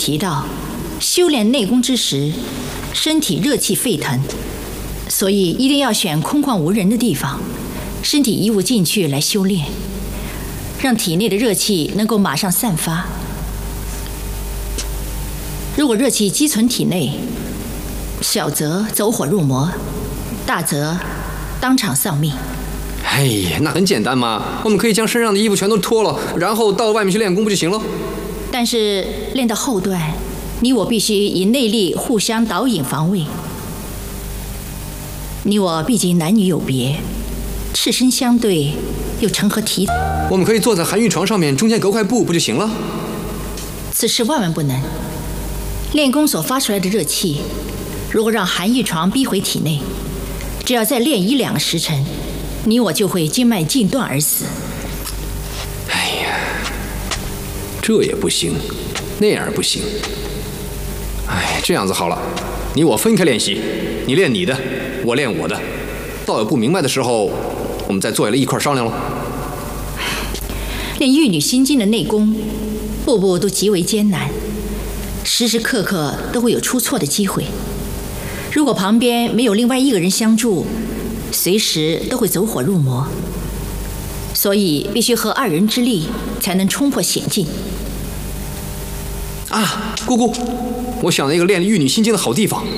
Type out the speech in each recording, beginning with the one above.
提到，修炼内功之时，身体热气沸腾，所以一定要选空旷无人的地方，身体移物进去来修炼，让体内的热气能够马上散发。如果热气积存体内，小则走火入魔，大则当场丧命。 哎呀，那很简单嘛，我们可以将身上的衣服全都脱了，然后到外面去练功不就行了？ 但是练到后段，你我必须以内力互相导引防卫。你我毕竟男女有别，赤身相对，又成何体统？ 我们可以坐在寒玉床上面，中间隔块布不就行了？ 此事万万不能。练功所发出来的热气，如果让寒玉床逼回体内，只要再练1-2个时辰，你我就会经脉尽断而死。 哎呀，这也不行，那样不行。哎，这样子好了，你我分开练习，你练你的，我练我的。到有不明白的时候，我们再坐下来一块商量了。 练玉女心经的内功，步步都极为艰难，时时刻刻都会有出错的机会。如果旁边没有另外一个人相助，随时都会走火入魔，所以必须合2人之力才能冲破险境。 啊，姑姑，我想了一个练玉女心经的好地方。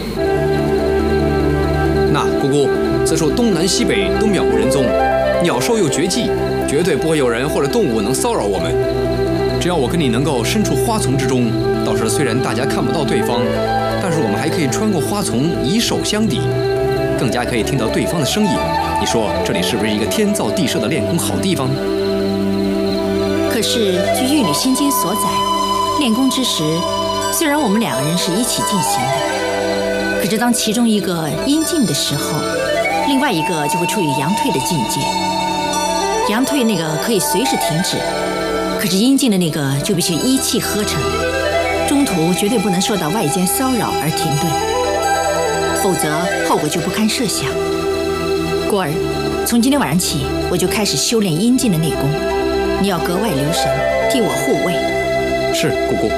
那姑姑，此处东南西北都渺无人踪，鸟兽又绝迹，绝对不会有人或者动物能骚扰我们。只要我跟你能够身处花丛之中，到时虽然大家看不到对方，但是我们还可以穿过花丛以手相抵，更加可以听到对方的声音。你说这里是不是一个天造地设的练功好地方？ 可是据玉女心经所载，练功之时，虽然我们2个人是一起进行的，可是当其中一个阴静的时候，另外一个就会处于阳退的境界。阳退那个可以随时停止，可是阴静的那个就必须一气呵成，中途绝对不能受到外间骚扰而停顿，否则后果就不堪设想。故而，从今天晚上起，我就开始修炼阴静的内功，你要格外留神，替我护卫。 是，姑姑。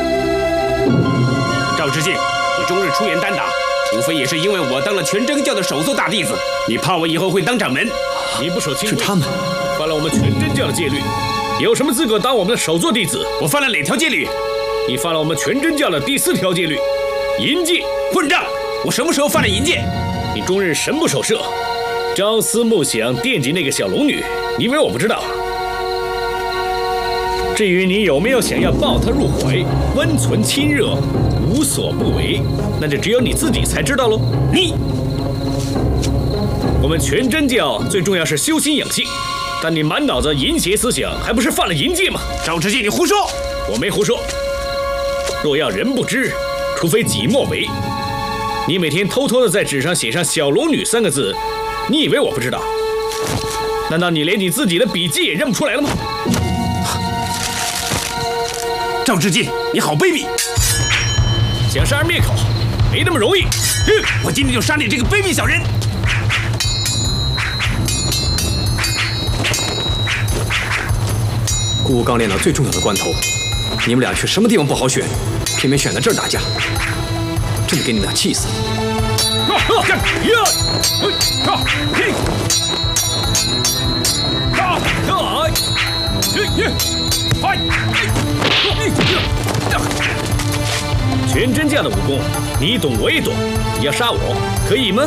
赵之敬，你终日出言单打，无非也是因为我当了全真教的首座大弟子，你怕我以后会当掌门？你不守清规， 是他们犯了我们全真教的戒律，有什么资格当我们的首座弟子？我犯了哪条戒律？你犯了我们全真教的第4条戒律，淫戒！混账！我什么时候犯了淫戒？你终日神不守舍，朝思暮想，惦记那个小龙女，你以为我不知道？至于你有没有想要抱她入怀，温存亲热，无所不为，那就只有你自己才知道喽。我们全真教最重要是修心养性，但你满脑子淫邪思想，还不是犯了淫戒吗？赵之敬，你胡说！我没胡说。若要人不知，除非己莫为。你每天偷偷的在纸上写上小龙女3个字，你以为我不知道？难道你连你自己的笔记也认不出来了吗？赵之敬，你好卑鄙！想杀人灭口，没那么容易。我今天就杀你这个卑鄙小人！ 姑姑刚练到最重要的关头，你们俩去什么地方不好选，偏偏选在这儿打架，真的给你们俩气死了！ 全真教的武功，你懂我也懂，你要杀我可以吗？